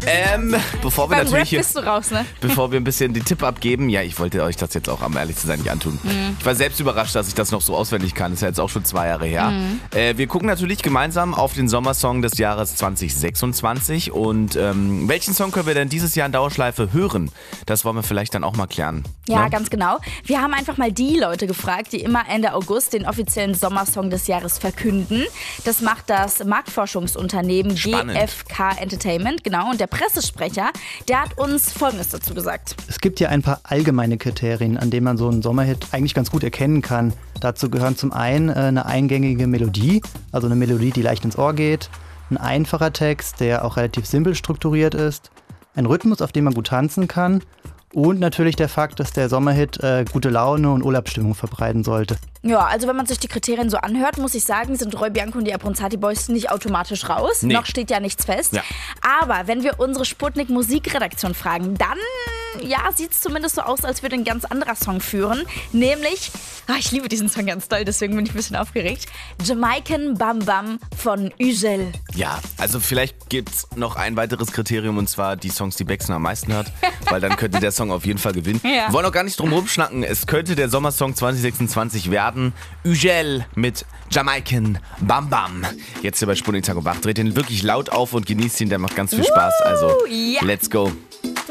Bevor wir Beim natürlich Rap hier, bist du raus, ne? bevor wir ein bisschen den Tipp abgeben, ja, ich wollte euch das jetzt auch, um ehrlich zu sein, nicht antun. Ich war selbst überrascht, dass ich das noch so auswendig kann. Das ist ja jetzt auch schon 2 Jahre her. Wir gucken natürlich gemeinsam auf den Sommersong des Jahres 2026 und welchen Song können wir denn dieses Jahr in Dauerschleife hören? Das wollen wir vielleicht dann auch mal klären. Ja, Ne? ganz genau. Wir haben einfach mal die Leute gefragt, die immer Ende August den offiziellen Sommersong des Jahres verkünden. Das macht das Marktforschungsunternehmen Spannend. GfK Entertainment, genau. Und der Pressesprecher, der hat uns Folgendes dazu gesagt. Es gibt ja ein paar allgemeine Kriterien, an denen man so einen Sommerhit eigentlich ganz gut erkennen kann. Dazu gehören zum einen eine eingängige Melodie, also eine Melodie, die leicht ins Ohr geht, ein einfacher Text, der auch relativ simpel strukturiert ist, ein Rhythmus, auf dem man gut tanzen kann und natürlich der Fakt, dass der Sommerhit gute Laune und Urlaubsstimmung verbreiten sollte. Ja, also wenn man sich die Kriterien so anhört, muss ich sagen, sind Roy Bianco und die Abronzati Boys nicht automatisch raus. Nee. Noch steht ja nichts fest. Ja. Aber wenn wir unsere Sputnik Musikredaktion fragen, dann sieht es zumindest so aus, als würde ein ganz anderer Song führen. Nämlich, ich liebe diesen Song ganz doll, deswegen bin ich ein bisschen aufgeregt. Jamaican Bam Bam von Ugel. Ja, also vielleicht gibt's noch ein weiteres Kriterium und zwar die Songs, die Beckson am meisten hat, weil dann könnte der Song auf jeden Fall gewinnen. Ja. Wir wollen auch gar nicht drum rumschnacken, es könnte der Sommersong 2026 werden. Ugel mit Jamaican Bam Bam. Jetzt hier bei Sputnik Tag und Wach. Dreht den wirklich laut auf und genießt ihn, der macht ganz viel Spaß. Also, ja. let's go.